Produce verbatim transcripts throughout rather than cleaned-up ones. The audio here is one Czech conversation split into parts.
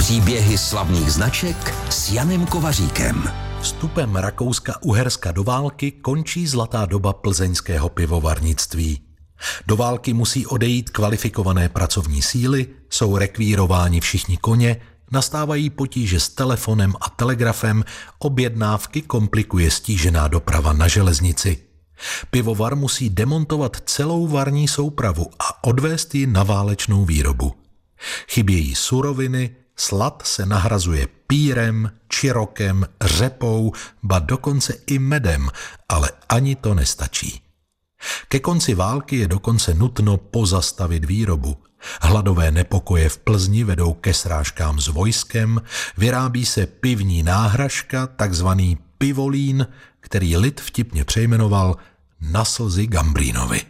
Příběhy slavných značek s Janem Kovaříkem. Vstupem Rakouska-Uherska do války končí zlatá doba plzeňského pivovarnictví. Do války musí odejít kvalifikované pracovní síly, jsou rekvírováni všichni koně, nastávají potíže s telefonem a telegrafem, objednávky komplikuje stížená doprava na železnici. Pivovar musí demontovat celou varní soupravu a odvést ji na válečnou výrobu. Chybějí suroviny, slad se nahrazuje pírem, čirokem, řepou, ba dokonce i medem, ale ani to nestačí. Ke konci války je dokonce nutno pozastavit výrobu. Hladové nepokoje v Plzni vedou ke srážkám s vojskem, vyrábí se pivní náhražka, takzvaný pivolín, který lid vtipně přejmenoval na slzy Gambrínovi.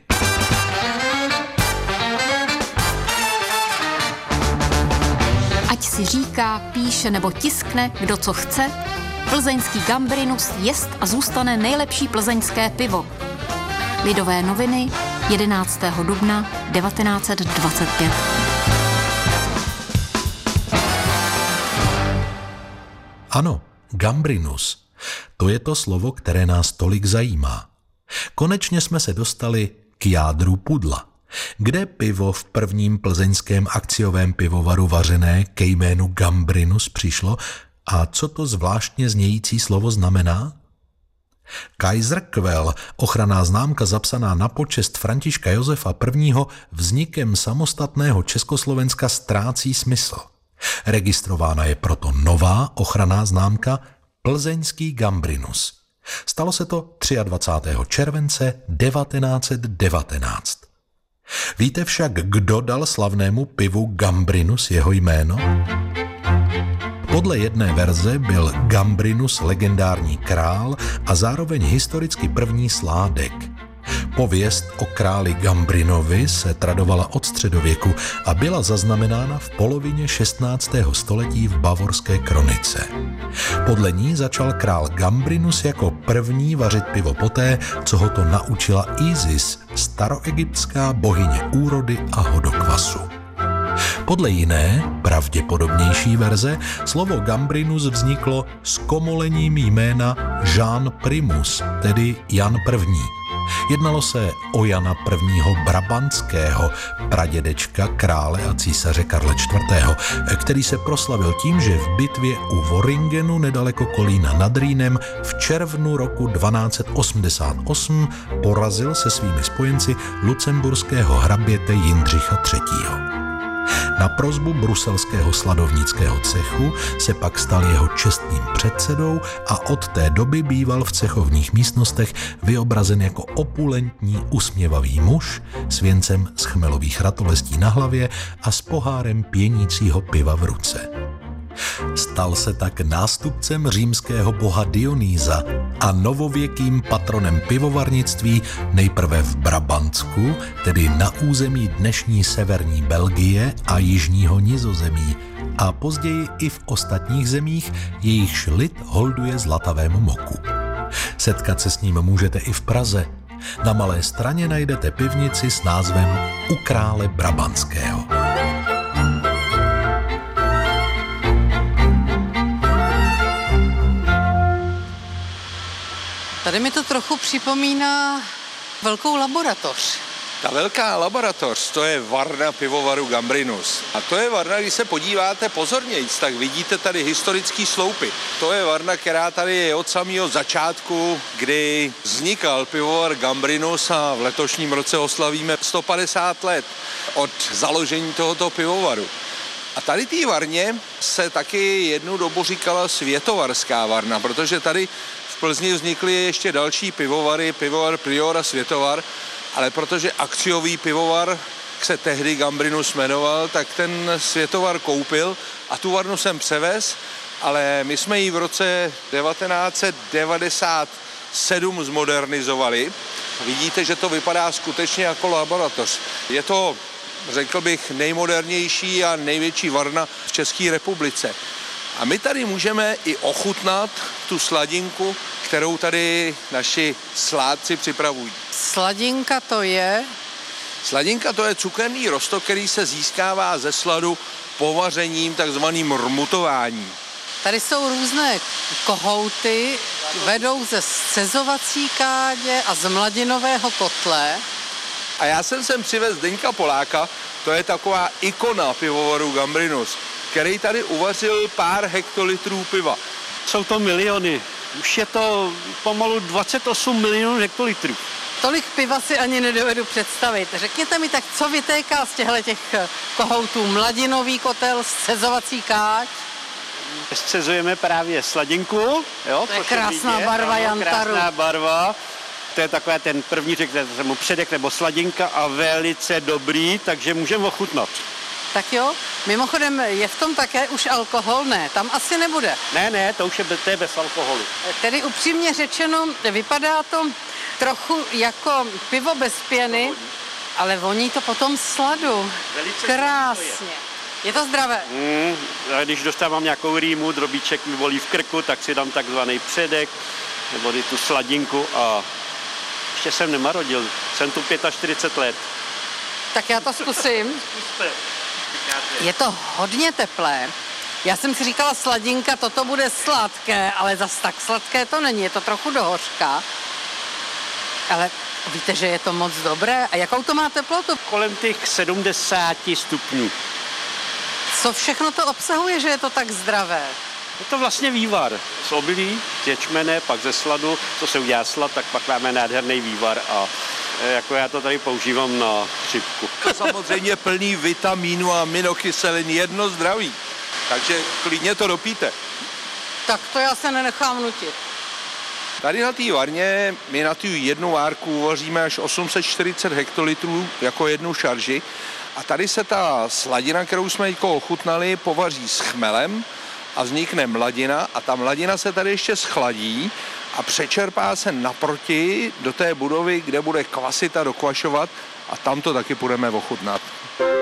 Ať si říká, píše nebo tiskne, kdo co chce, plzeňský Gambrinus jest a zůstane nejlepší plzeňské pivo. Lidové noviny, jedenáctého dubna devatenáct set dvacet pět. Ano, Gambrinus. To je to slovo, které nás tolik zajímá. Konečně jsme se dostali k jádru pudla. Kde pivo v prvním plzeňském akciovém pivovaru vařené ke jménu Gambrinus přišlo a co to zvláštně znějící slovo znamená? Kaiserquell, ochranná známka zapsaná na počest Františka Josefa I. vznikem samostatného Československa ztrácí smysl. Registrována je proto nová ochranná známka Plzeňský Gambrinus. Stalo se to dvacátého třetího července devatenáct set devatenáct. Víte však, kdo dal slavnému pivu Gambrinus jeho jméno? Podle jedné verze byl Gambrinus legendární král a zároveň historicky první sládek. Pověst o králi Gambrinovi se tradovala od středověku a byla zaznamenána v polovině šestnáctého století v bavorské kronice. Podle ní začal král Gambrinus jako první vařit pivo poté, co ho to naučila Isis, staroegyptská bohyně úrody a hodokvasu. Podle jiné, pravděpodobnější verze, slovo Gambrinus vzniklo s komolením jména Jean Primus, tedy Jan I. Jednalo se o Jana I. Brabantského, pradědečka krále a císaře Karla čtvrtého., který se proslavil tím, že v bitvě u Worringenu nedaleko Kolína nad Rýnem v červnu roku dvanáct set osmdesát osm porazil se svými spojenci lucemburského hraběte Jindřicha třetího. Na prosbu bruselského sladovnického cechu se pak stal jeho čestným předsedou a od té doby býval v cechovních místnostech vyobrazen jako opulentní usměvavý muž s věncem z chmelových ratolestí na hlavě a s pohárem pěnícího piva v ruce. Stal se tak nástupcem římského boha Dionýza a novověkým patronem pivovarnictví nejprve v Brabantsku, tedy na území dnešní severní Belgie a jižního Nizozemí, a později i v ostatních zemích, jejichž lid holduje zlatavému moku. Setkat se s ním můžete i v Praze. Na Malé Straně najdete pivnici s názvem U krále Brabantského. Tady mi to trochu připomíná velkou laboratoř. Ta velká laboratoř, to je varna pivovaru Gambrinus. A to je varna, když se podíváte pozornějc, tak vidíte tady historický sloupy. To je varna, která tady je od samého začátku, kdy vznikal pivovar Gambrinus a v letošním roce oslavíme sto padesát let od založení tohoto pivovaru. A tady té varně se taky jednu dobu říkala světovarská varna, protože tady v Plzni vznikly ještě další pivovary, pivovar Prior a Světovar, ale protože akciový pivovar se tehdy Gambrinus jmenoval, tak ten Světovar koupil a tu varnu jsem převez, ale my jsme ji v roce devatenáct set devadesát sedm zmodernizovali. Vidíte, že to vypadá skutečně jako laboratoř. Je to, řekl bych, nejmodernější a největší varna v České republice. A my tady můžeme i ochutnat tu sladinku, kterou tady naši sládci připravují. Sladinka to je? Sladinka to je cukerný roztok, který se získává ze sladu povařením, takzvaným rmutováním. Tady jsou různé kohouty, vedou ze scezovací kádě a z mladinového kotle. A já jsem sem přivez Zdeňka Poláka, to je taková ikona pivovaru Gambrinus, který tady uvařil pár hektolitrů piva. Jsou to miliony. Už je to pomalu dvacet osm milionů hektolitrů. Tolik piva si ani nedovedu představit. Řekněte mi tak, co vytéká z těchto těch kohoutů? Mladinový kotel, scezovací káď? Scezujeme právě sladinku. Jo, to je krásná vidět, barva ano, Jantaru. Krásná barva. To je takový ten první, řekněte mu předek nebo sladinka a velice dobrý, takže můžeme ochutnat. Tak jo, mimochodem je v tom také už alkohol? Ne, tam asi nebude. Ne, ne, to už je, to je bez alkoholu. Tedy upřímně řečeno, vypadá to trochu jako pivo bez pěny, ale voní to potom sladu. Velice krásně. Je to zdravé? Mm, když dostávám nějakou rýmu, drobíček mi bolí v krku, tak si dám takzvaný předek, nebo tu sladinku a ještě jsem nemarodil, jsem tu čtyřicet pět let. Tak já to zkusím. Je to hodně teplé. Já jsem si říkala sladinka, toto bude sladké, ale zas tak sladké to není, je to trochu dohořka. Ale víte, že je to moc dobré. A jakou to má teplotu? Kolem těch sedmdesáti stupňů. Co všechno to obsahuje, že je to tak zdravé? Je to vlastně vývar z obilí, z ječmene, pak ze sladu, co se udělá slad, tak pak máme nádherný vývar a jako já to tady používám na chřipku. Samozřejmě plný vitamínu a aminokyselin, jedno zdraví. Takže klidně to dopijte. Tak to já se nenechám nutit. Tady na té varně my na tu jednu várku uvaříme až osm set čtyřicet hektolitrů jako jednu šarži. A tady se ta sladina, kterou jsme teď ochutnali, povaří s chmelem a vznikne mladina a ta mladina se tady ještě schladí a přečerpá se naproti do té budovy, kde bude kvasita dokvašovat a tam to taky půjdeme ochutnat.